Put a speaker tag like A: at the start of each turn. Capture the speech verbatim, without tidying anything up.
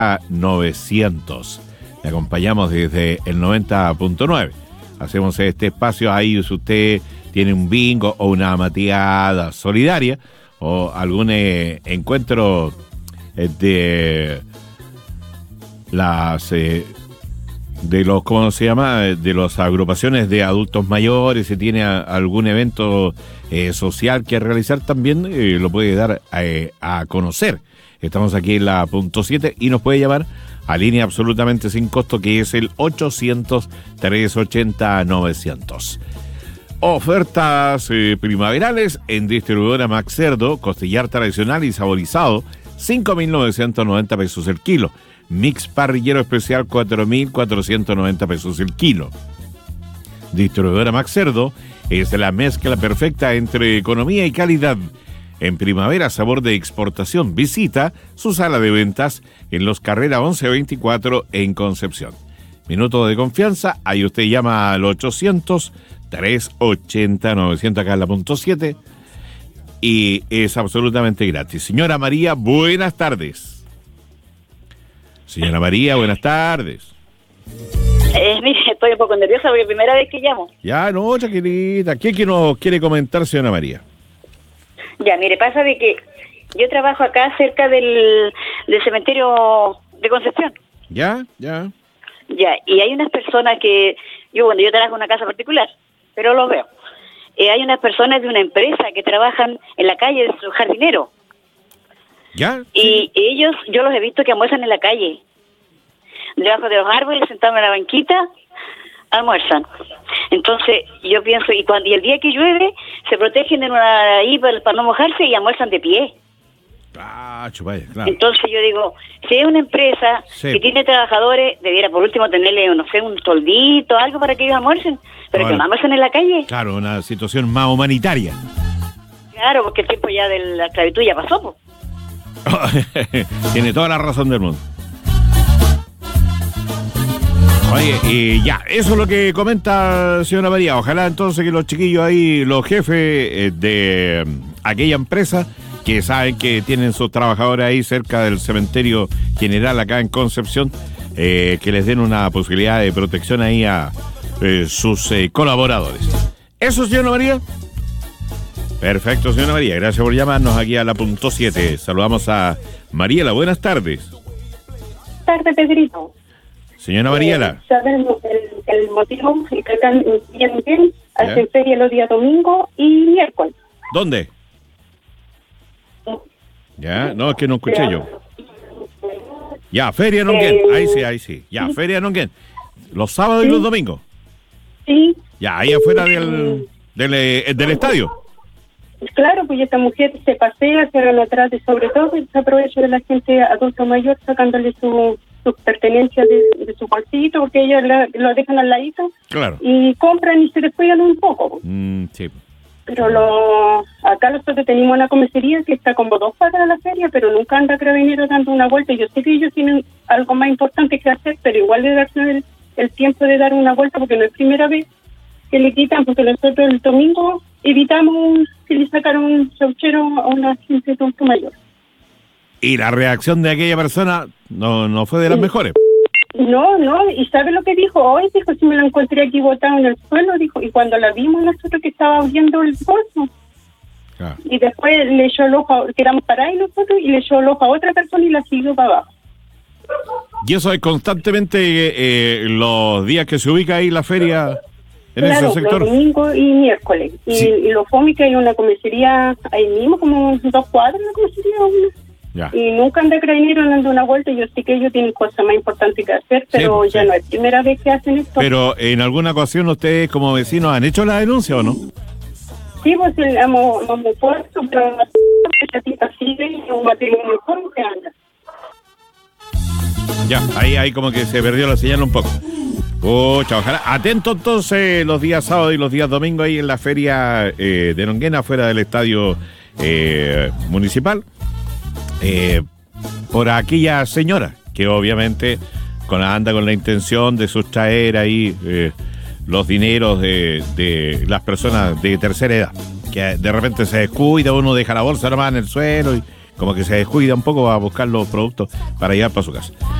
A: novecientos. Le acompañamos desde el noventa punto nueve. Hacemos este espacio ahí si usted tiene un bingo o una mateada solidaria o algún eh, encuentro eh, de las eh, de los ¿cómo se llama? De las agrupaciones de adultos mayores, si tiene a, algún evento eh, social que realizar, también eh, lo puede dar eh, a conocer. Estamos aquí en la punto siete y nos puede llamar a línea absolutamente sin costo, que es el ochocientos, trescientos ochenta, novecientos. Ofertas eh, primaverales en distribuidora Max Cerdo, costillar tradicional y saborizado, cinco mil novecientos noventa pesos el kilo. Mix parrillero especial, cuatro mil cuatrocientos noventa pesos el kilo. Distribuidora Max Cerdo es la mezcla perfecta entre economía y calidad. En primavera, sabor de exportación. Visita su sala de ventas en Los Carrera once veinticuatro en Concepción. Minuto de confianza, ahí usted llama al ochocientos, trescientos ochenta, novecientos acá en la punto siete y es absolutamente gratis. Señora María, buenas tardes. Señora María, buenas tardes.
B: Eh, mire, estoy un poco nerviosa porque es la primera vez que llamo.
A: Ya, no, tranquilita. ¿Qué que nos quiere comentar, señora María?
B: Ya, mire, pasa de que yo trabajo acá cerca del, del cementerio de Concepción.
A: ¿Ya? ¿Ya?
B: Ya, y hay unas personas que, yo bueno, yo trabajo en una casa particular, pero lo veo. Eh, hay unas personas de una empresa que trabajan en la calle de su jardinero.
A: ¿Ya?
B: Y sí. Ellos, yo los he visto que almuerzan en la calle, debajo de los árboles, sentados en la banquita, almuerzan. Entonces, yo pienso, y cuando y el día que llueve, se protegen en una ahí para, para no mojarse y almuerzan de pie.
A: Ah, chupaya, claro.
B: Entonces yo digo, si es una empresa sí. que tiene trabajadores, debiera por último tenerle, no sé, un soldito, algo para que ellos almuercen, pero ahora, que no almuercen en la calle.
A: Claro, una situación más humanitaria.
B: Claro, porque el tiempo ya de la esclavitud ya pasó, pues.
A: Tiene toda la razón del mundo. Oye, y ya, eso es lo que comenta señora María. Ojalá entonces que los chiquillos ahí, los jefes de aquella empresa, que saben que tienen sus trabajadores ahí cerca del cementerio general acá en Concepción, eh, que les den una posibilidad de protección ahí a eh, sus eh, colaboradores. ¿Eso, señora María? Perfecto, señora María. Gracias por llamarnos aquí a la punto siete. Saludamos a Mariela. Buenas tardes.
C: Buenas tardes, Pedrito.
A: Señora Mariela.
C: Eh, ¿Saben el, el motivo? Que acá en bien, hacen feria los días domingo y miércoles.
A: ¿Dónde? Ya, no, es que no escuché yo. Ya, Feria Nonguén. Eh, ahí sí, ahí sí. Ya, ¿sí? Feria Nonguén. ¿Los sábados ¿sí? y los domingos?
C: Sí.
A: Ya, ahí afuera del, del, del, del estadio.
C: Claro, pues esta mujer se pasea, se van atrás de, sobre todo, se aprovecha de la gente adulto mayor sacándole su, sus pertenencias de, de su bolsito, porque ellos la, lo dejan al ladito.
A: Claro.
C: Y compran y se descuidan un poco.
A: Mm, sí.
C: Pero lo, acá nosotros tenemos una comisaría que está como dos patas a la feria, pero nunca anda Carabineros dando una vuelta. Yo sé que ellos tienen algo más importante que hacer, pero igual de darse el, el tiempo de dar una vuelta, porque no es primera vez que le quitan, porque nosotros el domingo evitamos que le sacaron un chauchero a una gente adulto mayor.
A: ¿Y la reacción de aquella persona no, no fue de las sí. mejores?
C: No, no, y ¿sabe lo que dijo hoy? Dijo, si me lo encontré aquí botado en el suelo, dijo, y cuando la vimos nosotros que estaba abriendo el bolso. Ah. Y después le echó el ojo, que éramos para ahí nosotros, y le echó el ojo a otra persona y la siguió para abajo.
A: ¿Y eso es constantemente eh, los días que se ubica ahí la feria en
C: claro,
A: ese sector?
C: Los domingos y miércoles. Y, sí. y lo fome que hay una comisaría ahí mismo, como dos cuadras la comisaría, una. Ya. Y nunca anda Carabineros dando una vuelta. Yo sé que ellos tienen cosas más importantes que hacer, pero sí, ya sí. no es primera vez que hacen esto.
A: Pero en alguna ocasión ustedes como vecinos han hecho la denuncia ¿o no?
C: Sí, pues hemos puesto, pero la tita sigue y un matrimonio mejor que anda.
A: Ya, ahí, ahí como que se perdió la señal un poco. Pucha, ojalá. Atento entonces los días sábados y los días domingos ahí en la feria eh, de Nonguén, afuera del estadio eh, municipal. Eh, por aquella señora que obviamente con anda con la intención de sustraer ahí eh, los dineros de, de las personas de tercera edad, que de repente se descuida, uno deja la bolsa nomás en el suelo y, como que se descuida un poco a buscar los productos para llevar para su casa.